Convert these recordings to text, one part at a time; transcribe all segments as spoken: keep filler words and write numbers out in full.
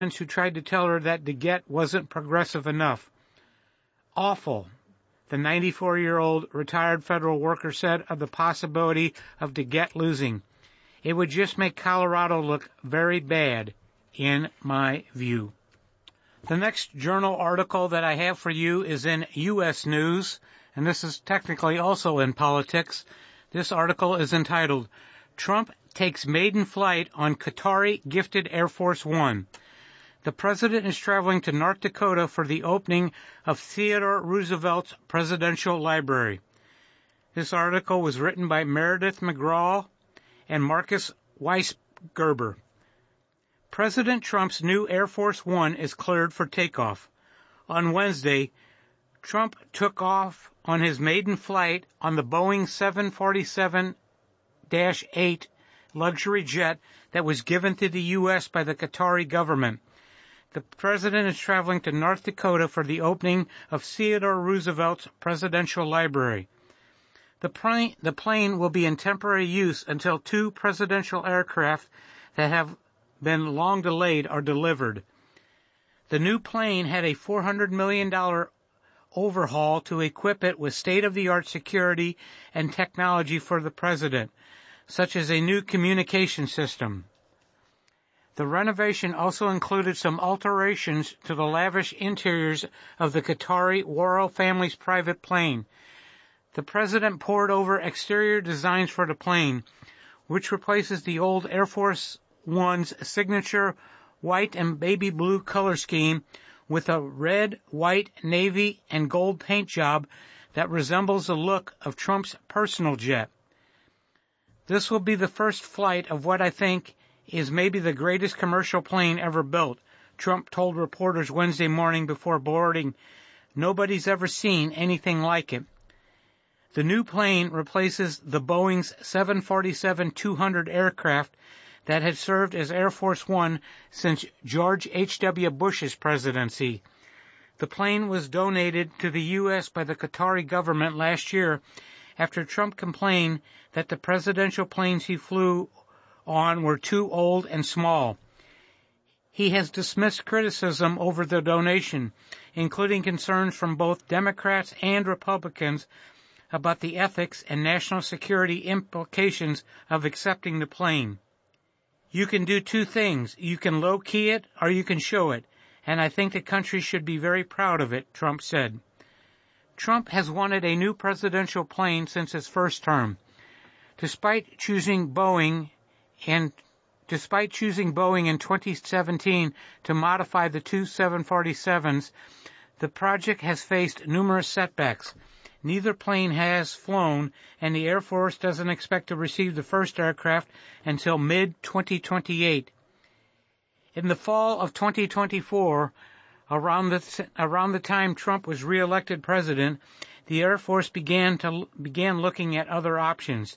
who tried to tell her that DeGette wasn't progressive enough. Awful, the ninety-four-year-old retired federal worker said of the possibility of DeGette losing. It would just make Colorado look very bad, in my view. The next journal article that I have for you is in U S News, and this is technically also in politics. This article is entitled, Trump Takes Maiden Flight on Qatari-Gifted Air Force One. The president is traveling to North Dakota for the opening of Theodore Roosevelt's Presidential Library. This article was written by Meredith McGraw and Marcus Weisgerber. President Trump's new Air Force One is cleared for takeoff. On Wednesday, Trump took off on his maiden flight on the Boeing seven forty-seven dash eight luxury jet that was given to the U S by the Qatari government. The president is traveling to North Dakota for the opening of Theodore Roosevelt's Presidential Library. The plane, the plane will be in temporary use until two presidential aircraft that have been long delayed are delivered. The new plane had a four hundred million dollars overhaul to equip it with state-of-the-art security and technology for the president, such as a new communication system. The renovation also included some alterations to the lavish interiors of the Qatari royal family's private plane. The president pored over exterior designs for the plane, which replaces the old Air Force One's signature white and baby blue color scheme with a red, white, navy, and gold paint job that resembles the look of Trump's personal jet. This will be the first flight of what I think is maybe the greatest commercial plane ever built, Trump told reporters Wednesday morning before boarding. Nobody's ever seen anything like it. The new plane replaces the Boeing's seven forty-seven two hundred aircraft that had served as Air Force One since George H W Bush's presidency. The plane was donated to the U S by the Qatari government last year after Trump complained that the presidential planes he flew on were too old and small. He has dismissed criticism over the donation, including concerns from both Democrats and Republicans about the ethics and national security implications of accepting the plane. You can do two things. You can low-key it or you can show it, and I think the country should be very proud of it, Trump said. Trump has wanted a new presidential plane since his first term. Despite choosing Boeing and despite choosing Boeing in twenty seventeen to modify the two seven forty-sevens, the project has faced numerous setbacks. Neither plane has flown, and the Air Force doesn't expect to receive the first aircraft until mid twenty twenty-eight. In the fall of twenty twenty-four, around the around the time Trump was reelected president, the Air Force began to began looking at other options.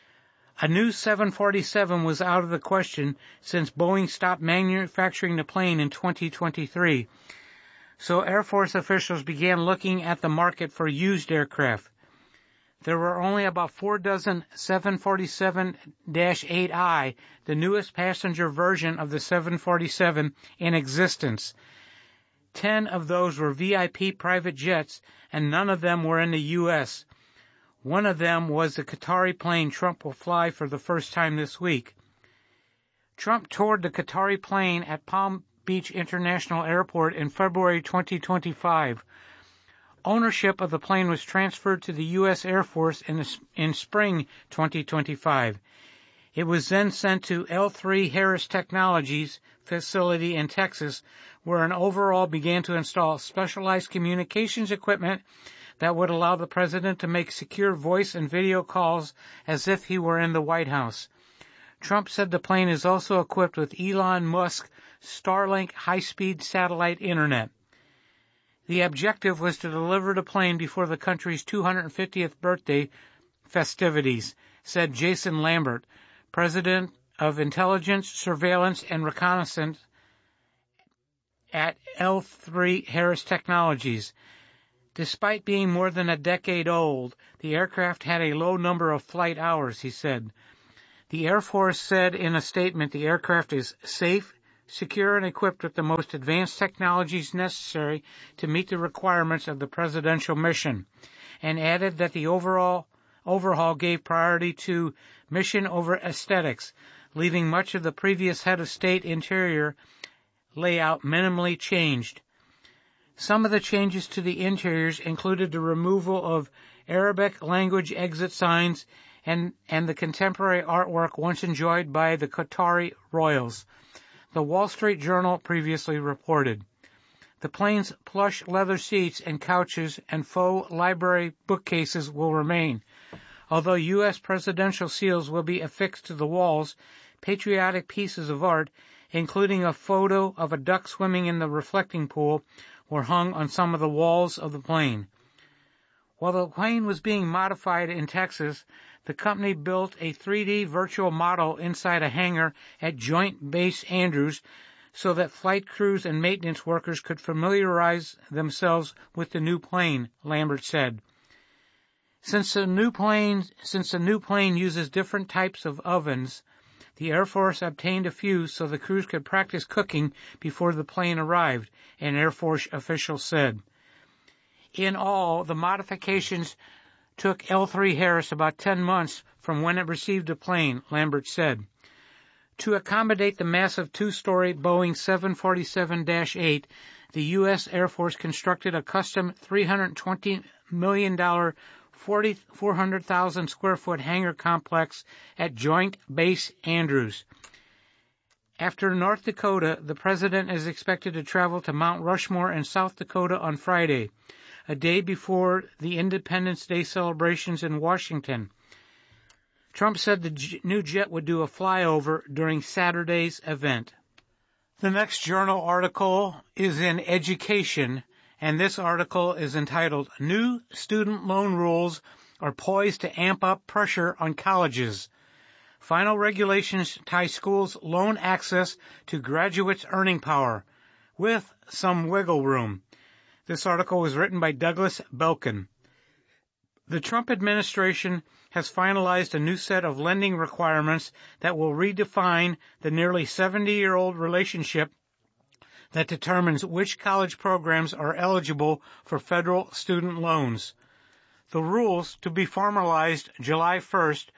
A new seven forty-seven was out of the question since Boeing stopped manufacturing the plane in twenty twenty-three. So Air Force officials began looking at the market for used aircraft. There were only about four dozen seven forty-seven dash eight I, the newest passenger version of the seven forty-seven, in existence. Ten of those were V I P private jets, and none of them were in the U S One of them was the Qatari plane Trump will fly for the first time this week. Trump toured the Qatari plane at Palm Beach International Airport in February twenty twenty-five. Ownership of the plane was transferred to the U S Air Force in, the, in spring twenty twenty-five. It was then sent to L three Harris Technologies facility in Texas, where an overhaul began to install specialized communications equipment that would allow the president to make secure voice and video calls as if he were in the White House. Trump said the plane is also equipped with Elon Musk's Starlink high-speed satellite internet. The objective was to deliver the plane before the country's two hundred fiftieth birthday festivities, said Jason Lambert, president of Intelligence, Surveillance, and Reconnaissance at L three Harris Technologies. Despite being more than a decade old, the aircraft had a low number of flight hours, he said. The Air Force said in a statement the aircraft is safe, secure and equipped with the most advanced technologies necessary to meet the requirements of the presidential mission, and added that the overall overhaul gave priority to mission over aesthetics, leaving much of the previous head of state interior layout minimally changed. Some of the changes to the interiors included the removal of Arabic language exit signs and, and the contemporary artwork once enjoyed by the Qatari royals, the Wall Street Journal previously reported. The plane's plush leather seats and couches and faux library bookcases will remain. Although U S presidential seals will be affixed to the walls, patriotic pieces of art, including a photo of a duck swimming in the reflecting pool, were hung on some of the walls of the plane. While the plane was being modified in Texas, the company built a three D virtual model inside a hangar at Joint Base Andrews so that flight crews and maintenance workers could familiarize themselves with the new plane, Lambert said. Since the new plane, since the new plane uses different types of ovens, the Air Force obtained a few so the crews could practice cooking before the plane arrived, an Air Force official said. In all, the modifications took L three Harris about ten months from when it received the plane, Lambert said. To accommodate the massive two-story Boeing seven forty-seven dash eight, the U S Air Force constructed a custom three hundred twenty million dollars four hundred thousand square foot hangar complex at Joint Base Andrews. After North Dakota, the president is expected to travel to Mount Rushmore in South Dakota on Friday, a day before the Independence Day celebrations in Washington. Trump said the j- new jet would do a flyover during Saturday's event. The next journal article is in Education, and this article is entitled, New Student Loan Rules Are Poised to Amp Up Pressure on Colleges. Final regulations tie schools' loan access to graduates' earning power, with some wiggle room. This article was written by Douglas Belkin. The Trump administration has finalized a new set of lending requirements that will redefine the nearly seventy-year-old relationship that determines which college programs are eligible for federal student loans. The rules, to be formalized July first,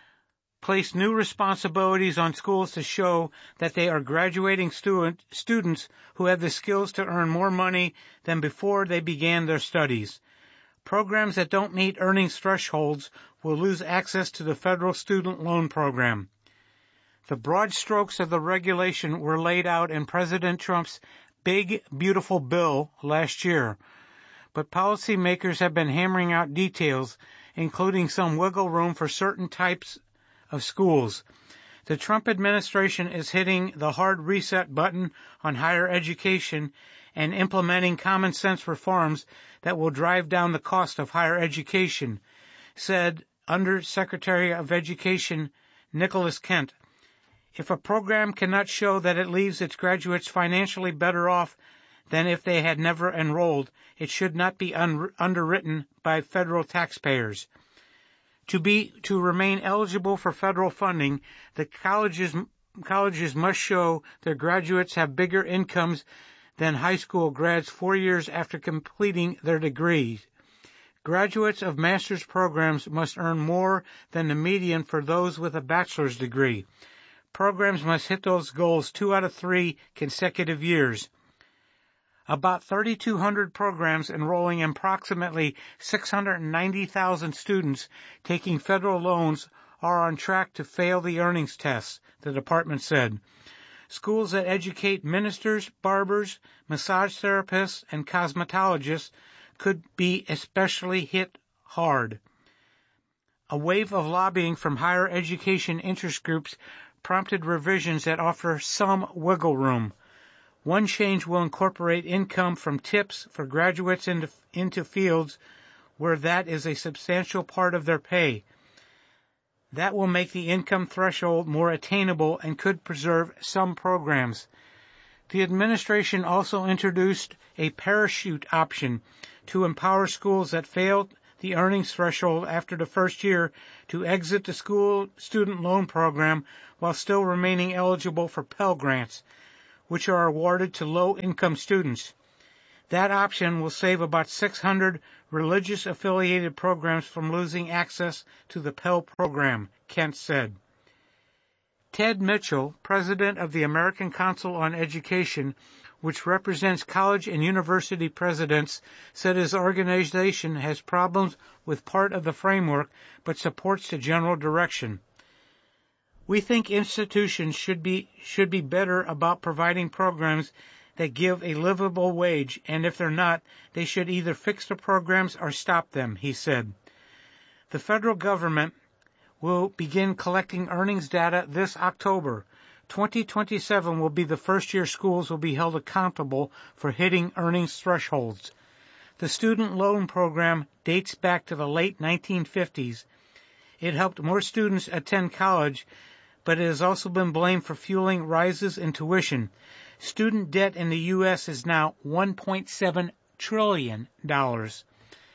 place new responsibilities on schools to show that they are graduating student, students who have the skills to earn more money than before they began their studies. Programs that don't meet earnings thresholds will lose access to the federal student loan program. The broad strokes of the regulation were laid out in President Trump's Big, Beautiful Bill last year, but policymakers have been hammering out details, including some wiggle room for certain types of schools. The Trump administration is hitting the hard reset button on higher education and implementing common sense reforms that will drive down the cost of higher education, said Undersecretary of Education Nicholas Kent. If a program cannot show that it leaves its graduates financially better off than if they had never enrolled, it should not be un- underwritten by federal taxpayers. To be to remain eligible for federal funding, the colleges colleges must show their graduates have bigger incomes than high school grads four years after completing their degrees. Graduates of master's programs must earn more than the median for those with a bachelor's degree. Programs must hit those goals two out of three consecutive years. About thirty-two hundred programs enrolling approximately six hundred ninety thousand students taking federal loans are on track to fail the earnings tests, the department said. Schools that educate ministers, barbers, massage therapists, and cosmetologists could be especially hit hard. A wave of lobbying from higher education interest groups prompted revisions that offer some wiggle room. One change will incorporate income from tips for graduates into, into fields where that is a substantial part of their pay. That will make the income threshold more attainable and could preserve some programs. The administration also introduced a parachute option to empower schools that failed the earnings threshold after the first year to exit the school student loan program while still remaining eligible for Pell Grants. which are awarded to low-income students. That option will save about six hundred religious-affiliated programs from losing access to the Pell Program, Kent said. Ted Mitchell, president of the American Council on Education, which represents college and university presidents, said his organization has problems with part of the framework but supports the general direction. We think institutions should be should be better about providing programs that give a livable wage, and if they're not, they should either fix the programs or stop them, he said. The federal government will begin collecting earnings data this October. twenty twenty-seven will be the first year schools will be held accountable for hitting earnings thresholds. The student loan program dates back to the late nineteen fifties. It helped more students attend college, but it has also been blamed for fueling rises in tuition. Student debt in the U S is now one point seven trillion dollars.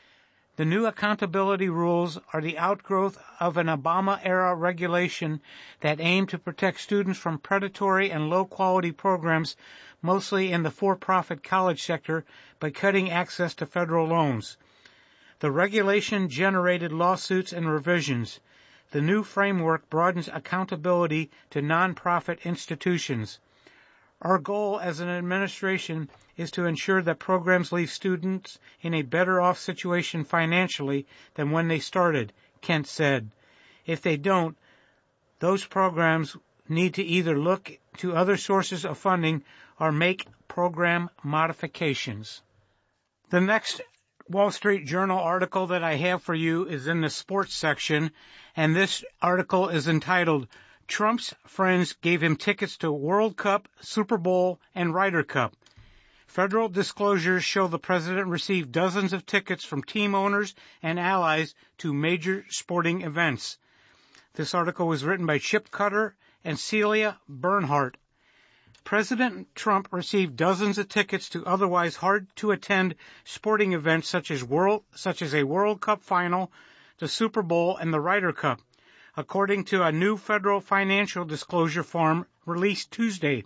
The new accountability rules are the outgrowth of an Obama-era regulation that aimed to protect students from predatory and low-quality programs, mostly in the for-profit college sector, by cutting access to federal loans. The regulation generated lawsuits and revisions. The new framework broadens accountability to nonprofit institutions. Our goal as an administration is to ensure that programs leave students in a better-off situation financially than when they started, Kent said. If they don't, those programs need to either look to other sources of funding or make program modifications. The next Wall Street Journal article that I have for you is in the sports section, and this article is entitled, Trump's Friends Gave Him Tickets to World Cup, Super Bowl, and Ryder Cup. Federal disclosures show the president received dozens of tickets from team owners and allies to major sporting events. This article was written by Chip Cutter and Celia Bernhardt. President Trump received dozens of tickets to otherwise hard-to-attend sporting events such as world, such as a World Cup final, the Super Bowl, and the Ryder Cup, according to a new federal financial disclosure form released Tuesday.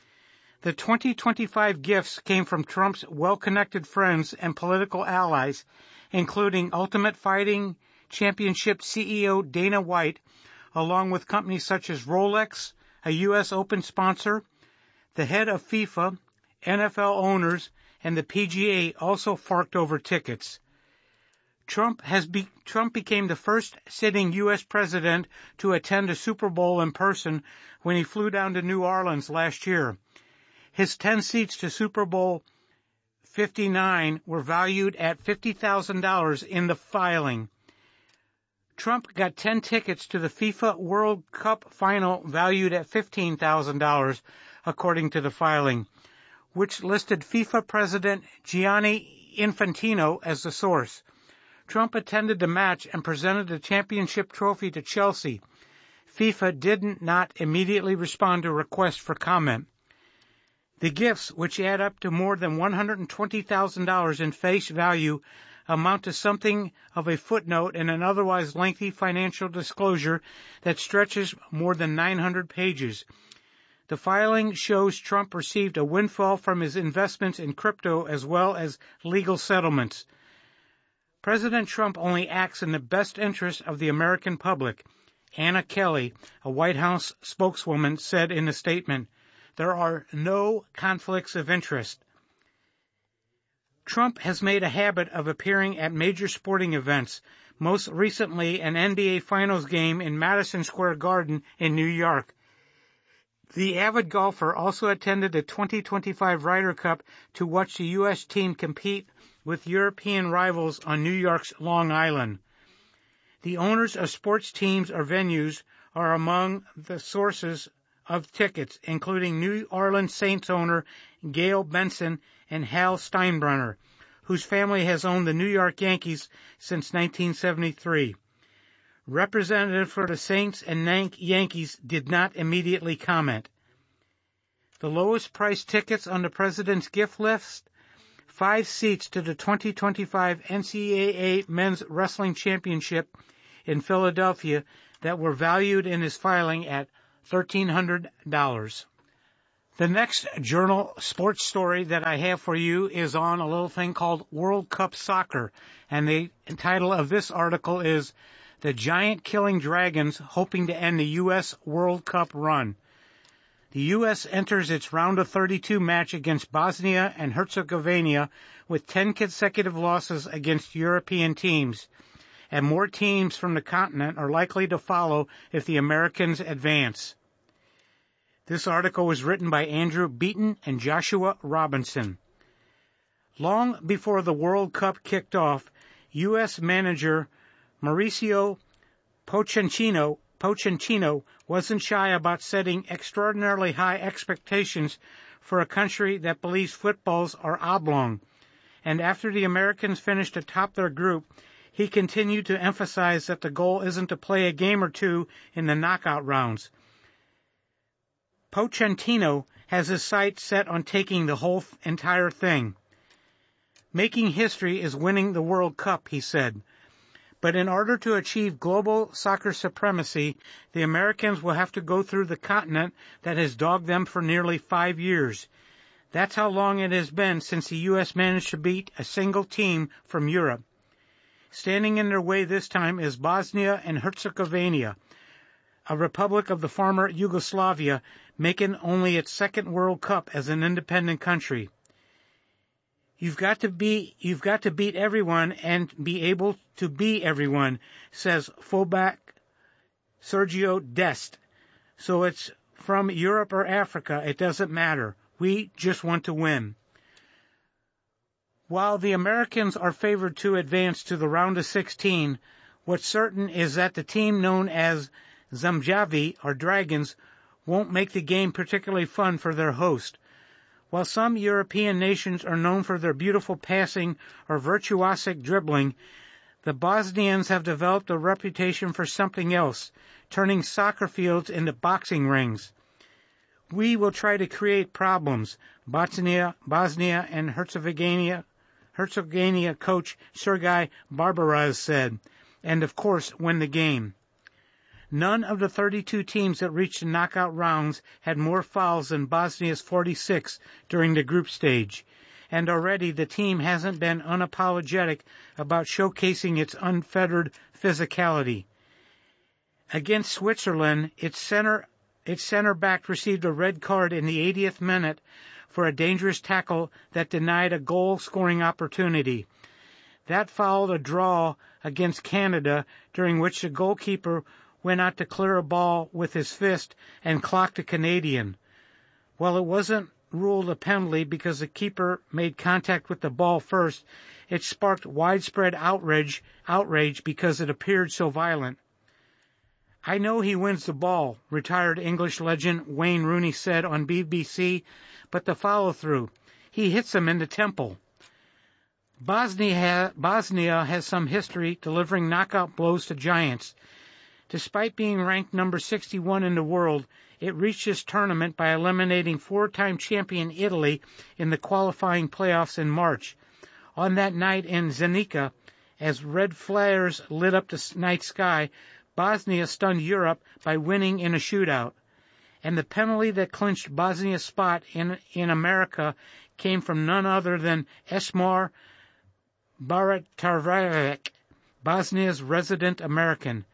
The twenty twenty-five gifts came from Trump's well-connected friends and political allies, including Ultimate Fighting Championship C E O Dana White, along with companies such as Rolex, a U S Open sponsor, the head of FIFA, N F L owners, and the P G A also forked over tickets. Trump has be, Trump became the first sitting U S president to attend a Super Bowl in person when he flew down to New Orleans last year. His ten seats to Super Bowl fifty-nine were valued at fifty thousand dollars in the filing. Trump got ten tickets to the FIFA World Cup final valued at fifteen thousand dollars, according to the filing, which listed FIFA President Gianni Infantino as the source. Trump attended the match and presented the championship trophy to Chelsea. FIFA did not immediately respond to requests for comment. The gifts, which add up to more than one hundred twenty thousand dollars in face value, amount to something of a footnote in an otherwise lengthy financial disclosure that stretches more than nine hundred pages. The filing shows Trump received a windfall from his investments in crypto as well as legal settlements. President Trump only acts in the best interest of the American public. Anna Kelly, a White House spokeswoman, said in a statement, "There are no conflicts of interest." Trump has made a habit of appearing at major sporting events, most recently an N B A Finals game in Madison Square Garden in New York. The avid golfer also attended the twenty twenty-five Ryder Cup to watch the U S team compete with European rivals on New York's Long Island. The owners of sports teams or venues are among the sources of tickets, including New Orleans Saints owner Gail Benson and Hal Steinbrenner, whose family has owned the New York Yankees since nineteen seventy-three. Representatives for the Saints and Yankees did not immediately comment. The lowest priced tickets on the president's gift list, five seats to the twenty twenty-five N C double A Men's Wrestling Championship in Philadelphia that were valued in his filing at thirteen hundred dollars. The next journal sports story that I have for you is on a little thing called World Cup Soccer, and the title of this article is The Giant Killing Dragons Hoping to End the U S World Cup Run. The U S enters its round of thirty-two match against Bosnia and Herzegovina with ten consecutive losses against European teams, and more teams from the continent are likely to follow if the Americans advance. This article was written by Andrew Beaton and Joshua Robinson. Long before the World Cup kicked off, U S manager Mauricio Pochettino, Pochettino wasn't shy about setting extraordinarily high expectations for a country that believes footballs are oblong. And after the Americans finished atop their group, he continued to emphasize that the goal isn't to play a game or two in the knockout rounds. Pochettino has his sights set on taking the whole entire thing. Making history is winning the World Cup, he said. But in order to achieve global soccer supremacy, the Americans will have to go through the continent that has dogged them for nearly five years. That's how long it has been since the U S managed to beat a single team from Europe. Standing in their way this time is Bosnia and Herzegovina, a republic of the former Yugoslavia, making only its second World Cup as an independent country. You've got to be, you've got to beat everyone and be able to be everyone, says fullback Sergio Dest. So it's from Europe or Africa, it doesn't matter. We just want to win. While the Americans are favored to advance to the round of sixteen, what's certain is that the team known as Zamjavi, or Dragons, won't make the game particularly fun for their host. While some European nations are known for their beautiful passing or virtuosic dribbling, the Bosnians have developed a reputation for something else, turning soccer fields into boxing rings. We will try to create problems, Bosnia, Bosnia and Herzegovina, Herzegovina coach Sergei Barbaraz said, and of course win the game. None of the thirty-two teams that reached the knockout rounds had more fouls than Bosnia's forty-six during the group stage, and already the team hasn't been unapologetic about showcasing its unfettered physicality. Against Switzerland, its center, its center back received a red card in the eightieth minute for a dangerous tackle that denied a goal-scoring opportunity. That followed a draw against Canada, during which the goalkeeper went out to clear a ball with his fist and clocked a Canadian. While it wasn't ruled a penalty because the keeper made contact with the ball first, it sparked widespread outrage, outrage because it appeared so violent. I know he wins the ball, retired English legend Wayne Rooney said on B B C, but the follow-through, he hits him in the temple. Bosnia, ha- Bosnia has some history delivering knockout blows to giants. Despite being ranked number sixty-one in the world, it reached this tournament by eliminating four-time champion Italy in the qualifying playoffs in March. On that night in Zenica, as red flares lit up the night sky, Bosnia stunned Europe by winning in a shootout. And the penalty that clinched Bosnia's spot in, in America came from none other than Esmar Bajratarevik, Bosnia's resident American.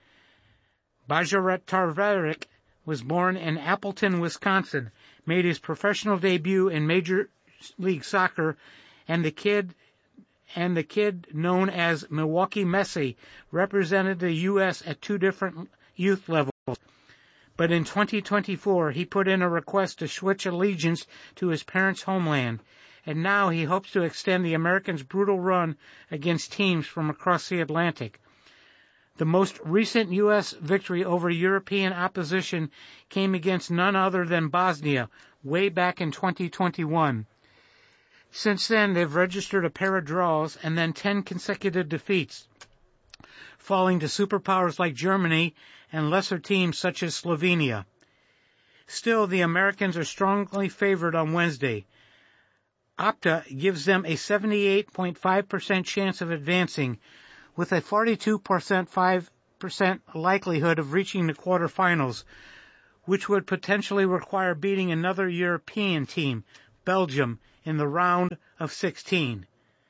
Bajratarevik was born in Appleton, Wisconsin, made his professional debut in Major League Soccer, and the kid and the kid known as Milwaukee Messi represented the U S at two different youth levels. But in twenty twenty-four, he put in a request to switch allegiance to his parents' homeland, and now he hopes to extend the Americans' brutal run against teams from across the Atlantic. The most recent U S victory over European opposition came against none other than Bosnia, way back in twenty twenty-one. Since then, they've registered a pair of draws and then ten consecutive defeats, falling to superpowers like Germany and lesser teams such as Slovenia. Still, the Americans are strongly favored on Wednesday. Opta gives them a seventy-eight point five percent chance of advancing, with a forty-two point five percent likelihood of reaching the quarterfinals, which would potentially require beating another European team, Belgium, in the round of sixteen.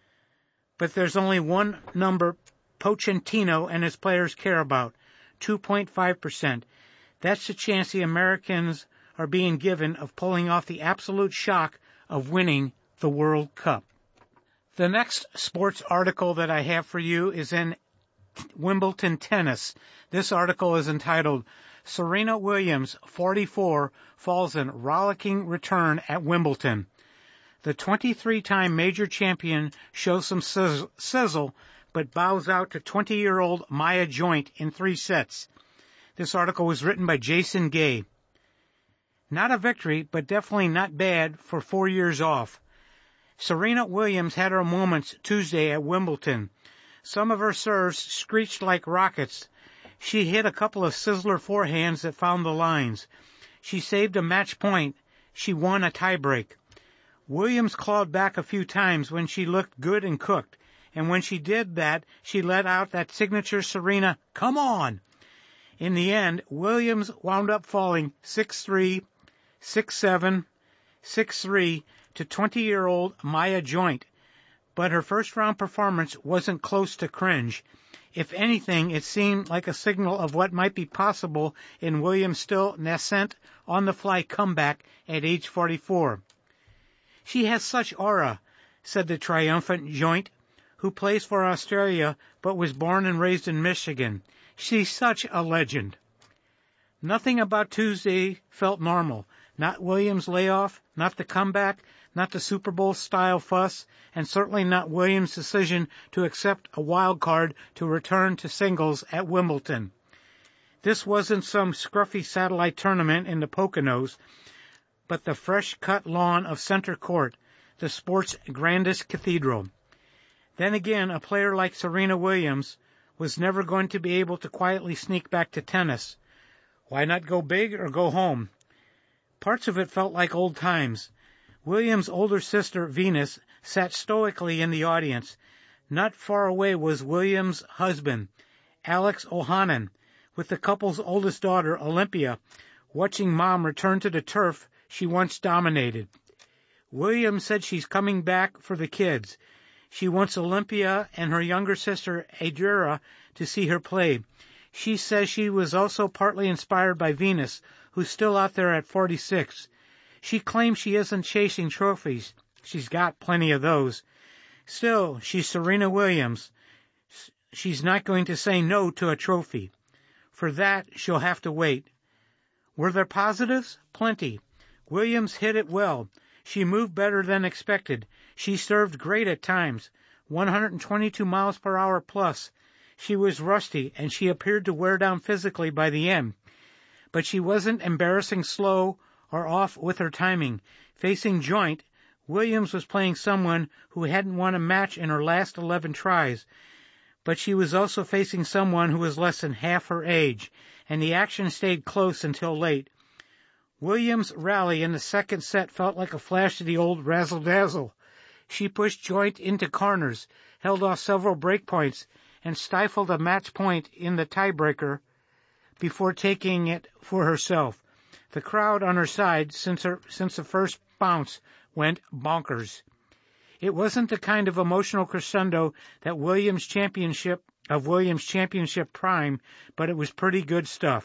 But there's only one number Pochettino and his players care about, two point five percent. That's the chance the Americans are being given of pulling off the absolute shock of winning the World Cup. The next sports article that I have for you is in Wimbledon tennis. This article is entitled, Serena Williams, forty-four, falls in rollicking return at Wimbledon. The twenty-three-time major champion shows some sizzle, but bows out to twenty-year-old Maya Joint in three sets. This article was written by Jason Gay. Not a victory, but definitely not bad for four years off. Serena Williams had her moments Tuesday at Wimbledon. Some of her serves screeched like rockets. She hit a couple of sizzler forehands that found the lines. She saved a match point. She won a tiebreak. Williams clawed back a few times when she looked good and cooked, and when she did that, she let out that signature Serena, "Come on!" In the end, Williams wound up falling six three, six seven, six three to twenty-year-old Maya Joint, but her first-round performance wasn't close to cringe. If anything, it seemed like a signal of what might be possible in Williams' still nascent, on-the-fly comeback at age forty-four. She has such aura, said the triumphant Joint, who plays for Australia but was born and raised in Michigan. She's such a legend. Nothing about Tuesday felt normal. Not Williams' layoff, not the comeback, not the Super Bowl-style fuss, and certainly not Williams' decision to accept a wild card to return to singles at Wimbledon. This wasn't some scruffy satellite tournament in the Poconos, but the fresh-cut lawn of Center Court, the sport's grandest cathedral. Then again, a player like Serena Williams was never going to be able to quietly sneak back to tennis. Why not go big or go home? Parts of it felt like old times. Williams' older sister, Venus, sat stoically in the audience. Not far away was Williams' husband, Alex Ohanen, with the couple's oldest daughter, Olympia, watching Mom return to the turf she once dominated. Williams said she's coming back for the kids. She wants Olympia and her younger sister, Adria, to see her play. She says she was also partly inspired by Venus, who's still out there at forty-six. She claims she isn't chasing trophies. She's got plenty of those. Still, she's Serena Williams. She's not going to say no to a trophy. For that, she'll have to wait. Were there positives? Plenty. Williams hit it well. She moved better than expected. She served great at times, one hundred twenty-two miles per hour plus. She was rusty, and she appeared to wear down physically by the end. But she wasn't embarrassing slow or off with her timing. Facing Joint, Williams was playing someone who hadn't won a match in her last eleven tries, but she was also facing someone who was less than half her age, and the action stayed close until late. Williams' rally in the second set felt like a flash of the old razzle-dazzle. She pushed Joint into corners, held off several break points, and stifled a match point in the tiebreaker before taking it for herself. The crowd on her side, since her, since the first bounce, went bonkers. It wasn't the kind of emotional crescendo that Williams championship of Williams championship prime, but it was pretty good stuff.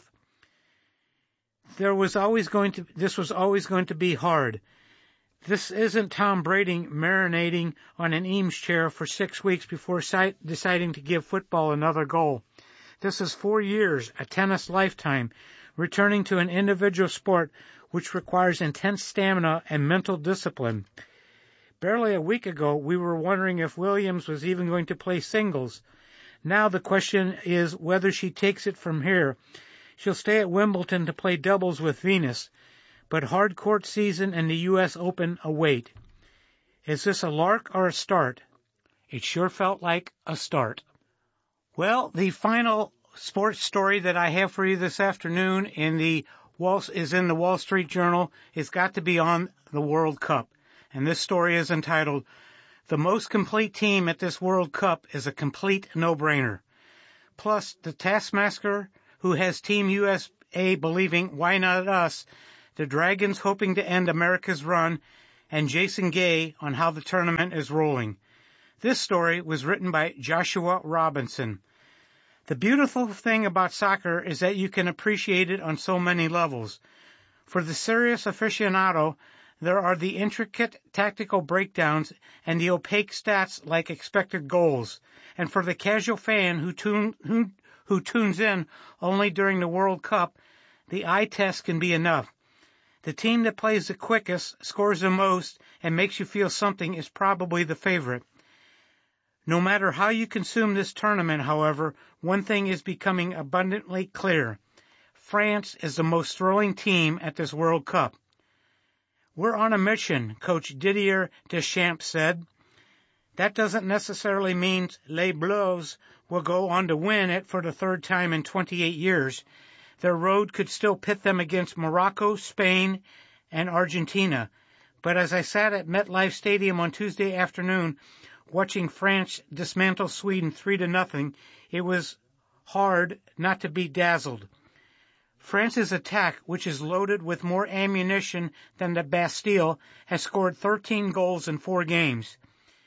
There was always going to this was always going to be hard. This isn't Tom Brady marinating on an Eames chair for six weeks before si- deciding to give football another go. This is four years, a tennis lifetime, returning to an individual sport which requires intense stamina and mental discipline. Barely a week ago, we were wondering if Williams was even going to play singles. Now the question is whether she takes it from here. She'll stay at Wimbledon to play doubles with Venus, but hard court season and the U S Open await. Is this a lark or a start? It sure felt like a start. Well, the final sports story that I have for you this afternoon in the Wall, is in the Wall Street Journal. It's got to be on the World Cup. And this story is entitled, The Most Complete Team at This World Cup is a Complete No-Brainer. Plus, the taskmaster who has Team U S A believing, why not us, the Dragons hoping to end America's run, and Jason Gay on how the tournament is rolling. This story was written by Joshua Robinson. The beautiful thing about soccer is that you can appreciate it on so many levels. For the serious aficionado, there are the intricate tactical breakdowns and the opaque stats like expected goals. And for the casual fan who, tune, who, who tunes in only during the World Cup, the eye test can be enough. The team that plays the quickest, scores the most, and makes you feel something is probably the favorite. No matter how you consume this tournament, however, one thing is becoming abundantly clear. France is the most thrilling team at this World Cup. We're on a mission, Coach Didier Deschamps said. That doesn't necessarily mean Les Bleus will go on to win it for the third time in twenty-eight years. Their road could still pit them against Morocco, Spain, and Argentina. But as I sat at MetLife Stadium on Tuesday afternoon watching France dismantle Sweden three to nothing, it was hard not to be dazzled. France's attack, which is loaded with more ammunition than the Bastille, has scored thirteen goals in four games.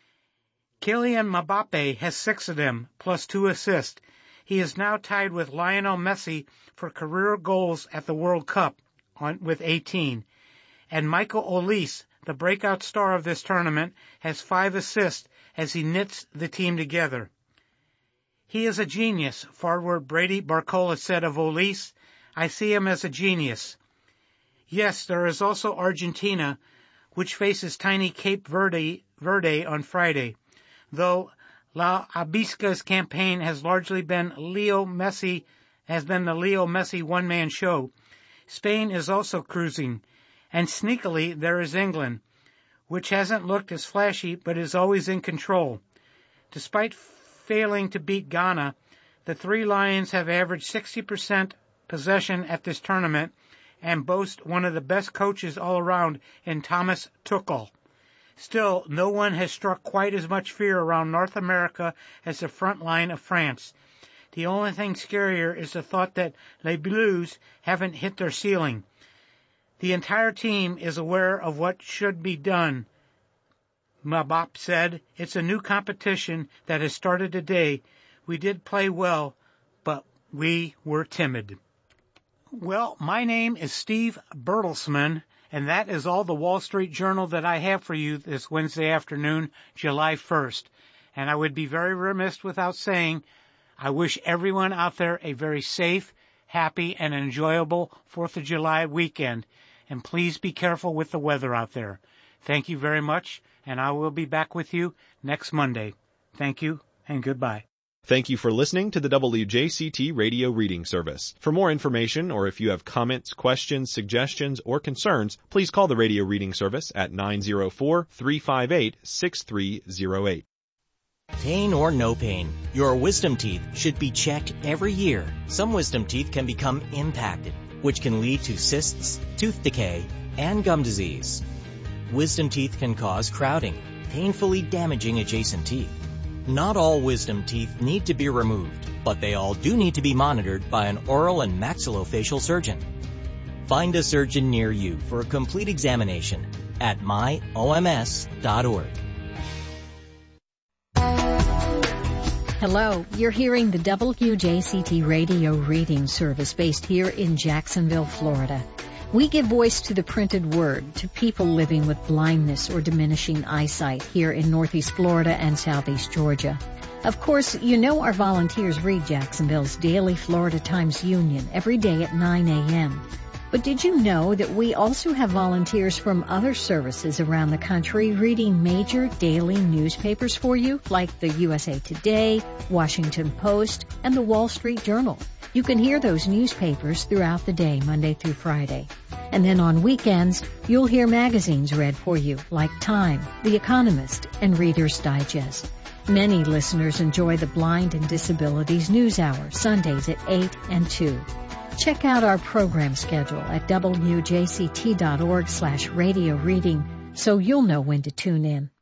Kylian Mbappe has six of them, plus two assists. He is now tied with Lionel Messi for career goals at the World Cup on, with eighteen. And Michael Olise, the breakout star of this tournament, has five assists as he knits the team together. He is a genius, forward Brady Barcola said of Olise. I see him as a genius. Yes, there is also Argentina, which faces tiny Cape Verde, Verde on Friday, though La Abisca's campaign has largely been Leo Messi, has been the Leo Messi one-man show. Spain is also cruising, and sneakily there is England, which hasn't looked as flashy but is always in control. Despite failing to beat Ghana, the Three Lions have averaged sixty percent possession at this tournament and boast one of the best coaches all around in Thomas Tuchel. Still, no one has struck quite as much fear around North America as the front line of France. The only thing scarier is the thought that Les Bleus haven't hit their ceiling. The entire team is aware of what should be done. Mbappe said, it's a new competition that has started today. We did play well, but we were timid. Well, my name is Steve Bertelsmann, and that is all the Wall Street Journal that I have for you this Wednesday afternoon, July first. And I would be very remiss without saying I wish everyone out there a very safe, happy, and enjoyable fourth of July weekend. And please be careful with the weather out there. Thank you very much, and I will be back with you next Monday. Thank you, and goodbye. Thank you for listening to the W J C T Radio Reading Service. For more information, or if you have comments, questions, suggestions, or concerns, please call the Radio Reading Service at nine oh four, three five eight, six three oh eight. Pain or no pain, your wisdom teeth should be checked every year. Some wisdom teeth can become impacted, which can lead to cysts, tooth decay, and gum disease. Wisdom teeth can cause crowding, painfully damaging adjacent teeth. Not all wisdom teeth need to be removed, but they all do need to be monitored by an oral and maxillofacial surgeon. Find a surgeon near you for a complete examination at my O M S dot org. Hello, you're hearing the W J C T Radio Reading Service based here in Jacksonville, Florida. We give voice to the printed word to people living with blindness or diminishing eyesight here in Northeast Florida and Southeast Georgia. Of course, you know our volunteers read Jacksonville's daily Florida Times Union every day at nine a.m. But did you know that we also have volunteers from other services around the country reading major daily newspapers for you, like the U S A Today, Washington Post, and the Wall Street Journal? You can hear those newspapers throughout the day, Monday through Friday. And then on weekends, you'll hear magazines read for you, like Time, The Economist, and Reader's Digest. Many listeners enjoy the Blind and Disabilities News Hour, Sundays at eight and two. Check out our program schedule at W J C T dot org slash radio reading so you'll know when to tune in.